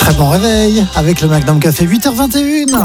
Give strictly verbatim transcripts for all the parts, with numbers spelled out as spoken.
Très bon réveil avec le Magnum Café, huit heures vingt et une.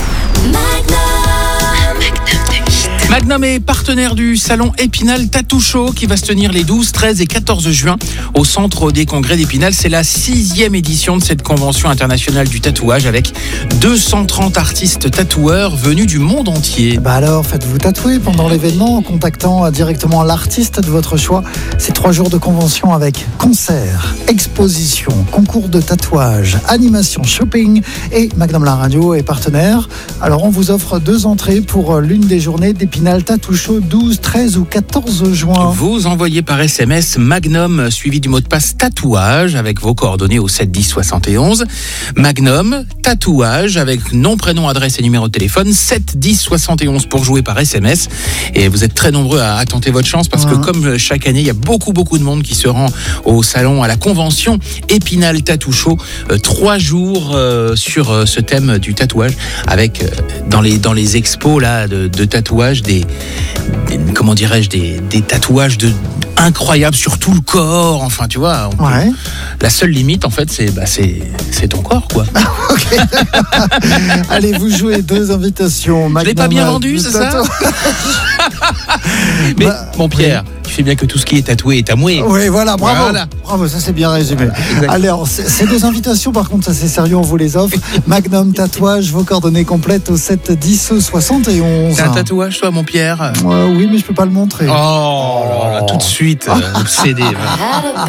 Magnum est partenaire du salon Épinal Tattoo Show qui va se tenir les douze, treize et quatorze juin au centre des congrès d'Épinal. C'est la sixième édition de cette convention internationale du tatouage avec deux cent trente artistes tatoueurs venus du monde entier. Bah alors, faites-vous tatouer pendant l'événement en contactant directement l'artiste de votre choix. C'est trois jours de convention avec concerts, expositions, concours de tatouage, animation, shopping et Magnum la radio est partenaire. Alors on vous offre deux entrées pour l'une des journées d'Épinal Tattoo Show douze, treize ou quatorze juin. Vous envoyez par S M S Magnum suivi du mot de passe tatouage avec vos coordonnées au sept dix soixante et onze. Magnum tatouage avec nom, prénom, adresse et numéro de téléphone sept dix soixante et onze pour jouer par S M S. Et vous êtes très nombreux à, à tenter votre chance parce que comme chaque année, il y a beaucoup beaucoup de monde qui se rend au salon, à la convention Épinal Tattoo Show. Euh, trois jours euh, sur euh, ce thème du tatouage avec euh, dans les dans les expos là de, de tatouage des Des, des, comment dirais-je, des, des tatouages de, incroyables sur tout le corps. Enfin, tu vois, on peut, ouais. La seule limite, en fait, c'est, bah, c'est, c'est ton corps, quoi. Ok. Allez, vous jouez deux invitations. Je l'ai pas bien vendu, c'est ça? Mais, bah, mon Pierre, oui. Tu sais bien que tout ce qui est tatoué est amoué. Oui, voilà, bravo. Voilà. Bravo, ça c'est bien résumé. Voilà, alors, ces deux invitations, par contre, ça c'est sérieux, on vous les offre. Magnum Tatouage, vos coordonnées complètes au sept dix soixante et onze. C'est un tatouage, toi, mon Pierre? euh, Oui, mais je peux pas le montrer. Oh là là, tout de suite, euh, obsédé.